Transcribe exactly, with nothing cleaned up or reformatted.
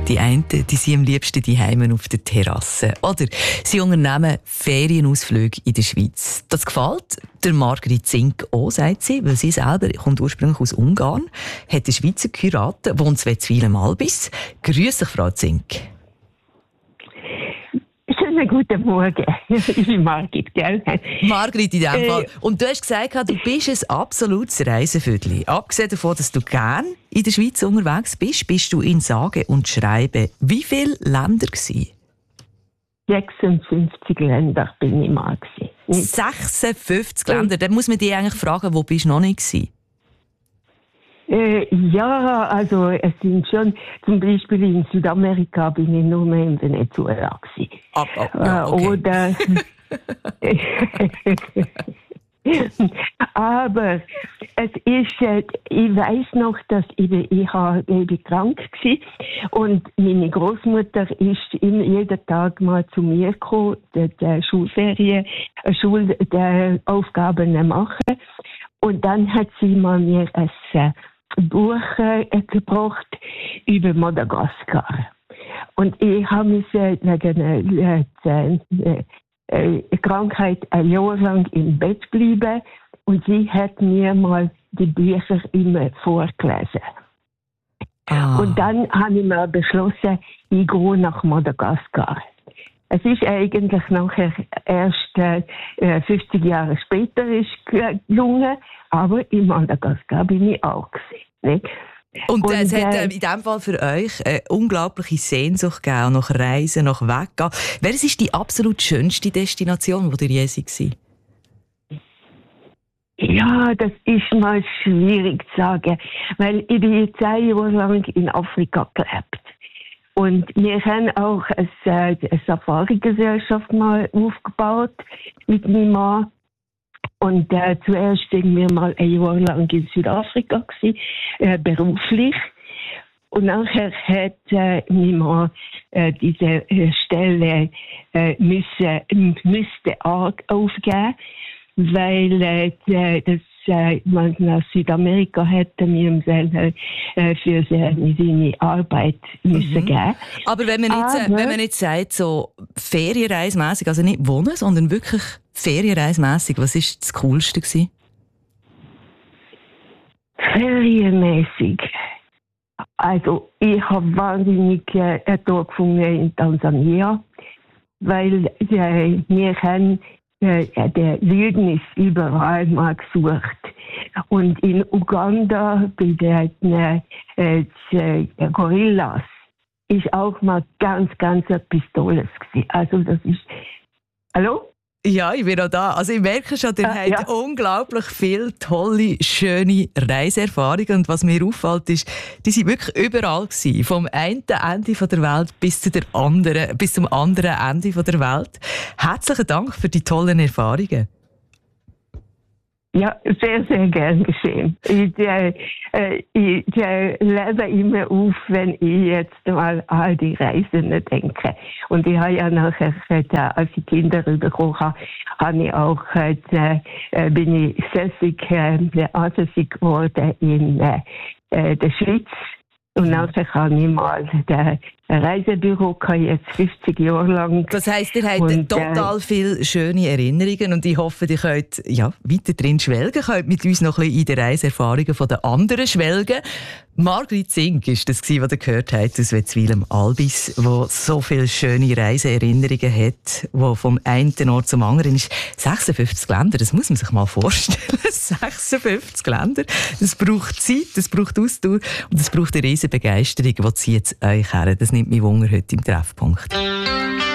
Die einen, die sind am liebsten daheim auf der Terrasse. Oder sie unternehmen Ferienausflüge in der Schweiz. Das gefällt der Margrit Zink auch, sagt sie, weil sie selber kommt ursprünglich aus Ungarn, hat einen Schweizer geheiratet, wohnt Wetzwil am Albis. Grüß dich, Frau Zink. Schönen guten Morgen. Ich bin Margrit, gell? Margrit in diesem Äh, Fall. Und du hast gesagt, du bist ein absolutes Reisevögel. Abgesehen davon, dass du gerne in der Schweiz unterwegs bist, bist du in sage und schreibe wie viele Länder gewesen? sechsundfünfzig Länder bin ich mal gewesen. sechsundfünfzig Länder. Dann muss man dich eigentlich fragen, wo bist du noch nicht gewesen? Äh, ja, also es sind schon, zum Beispiel in Südamerika bin ich nur mehr in Venezuela gewesen. Ab, ab, ja, okay. Äh, Oder aber es ist, äh, ich weiß noch, dass ich, ich, war, ich bin krank war und meine Großmutter ist immer jeden Tag mal zu mir gekommen, die, die Schulferien, Schulaufgaben machen. Und dann hat sie mal mir ein äh, Buch äh, gebracht über Madagaskar. Und ich habe mich äh, wegen äh, äh, äh, Krankheit ein Jahr lang im Bett geblieben und sie hat mir mal die Bücher immer vorgelesen. Ah. Und dann habe ich mir beschlossen, ich gehe nach Madagaskar. Es ist eigentlich nachher erst äh, fünfzig Jahre später ist gelungen, aber in Madagaskar bin ich auch gewesen, nicht? Und, Und äh, es hat äh, äh, in diesem Fall für euch eine unglaubliche Sehnsucht gegeben, nach Reisen, nach Weggehen. Welches ist die absolut schönste Destination, die ihr je war? Ja, das ist mal schwierig zu sagen, weil ich bin zehn Jahre lang in Afrika gelebt. Und wir haben auch eine, eine Safari-Gesellschaft mal aufgebaut mit meinem Mann. Und äh, zuerst waren wir mal ein Jahr lang in Südafrika gewesen, äh, beruflich. Und nachher hat äh, mein Mann äh, diese äh, Stelle äh, müssen, müsste aufgeben, weil äh, das äh, man nach Südamerika hätte mir äh, für seine, seine Arbeit müssen mhm. geben. Aber wenn man jetzt, Aber, wenn man jetzt sagt, so ferienreismässig, also nicht wohnen, sondern wirklich ferienreismässig, was war das Coolste gewesen? Ferienmäßig. Also ich habe wahnsinnig äh, dort gefunden in Tansania, weil äh, wir haben äh, der Wildnis überall mal gesucht. Und in Uganda bei den äh, äh, Gorillas ist auch mal ganz, ganz etwas Tolles gewesen. Also das ist... Hallo? Ja, ich bin auch da. Also ich merke schon, ihr ah, habt ja. unglaublich viele tolle, schöne Reiseerfahrungen. Und was mir auffällt, ist, die sind wirklich überall gewesen. Vom einen Ende der Welt bis, zu der anderen, bis zum anderen Ende der Welt. Herzlichen Dank für die tollen Erfahrungen. Ja, sehr, sehr gern geschehen. Ich, äh, ich äh, lebe immer auf, wenn ich jetzt mal an all die Reisen denke. Und ich habe ja nachher, äh, als ich Kinder bekommen habe, habe ich auch, äh, bin ich sässig, äh, ansässig geworden in äh, der Schweiz. Und nachher habe ich mal ein Reisebüro gehabt, jetzt fünfzig Jahre lang. Das heisst, ihr habt und, total äh, viele schöne Erinnerungen und ich hoffe, ihr könnt ja, weiter drin schwelgen, könnt mit uns noch ein bisschen in den Reiseerfahrungen von den anderen schwelgen. Margrit Zink ist das, was ihr gehört habt aus Wetzwil am Albis, wo so viele schöne Reiseerinnerungen hat, wo vom einen Ort zum anderen ist. sechsundfünfzig Länder, das muss man sich mal vorstellen. sechsundfünfzig Länder. Das braucht Zeit, das braucht Ausdauer und das braucht eine riesige Begeisterung, die zieht euch her. Das nimmt mich Wunder heute im Treffpunkt.